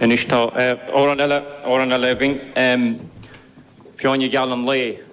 Inis tá ó an eile going fiáinne geall an lé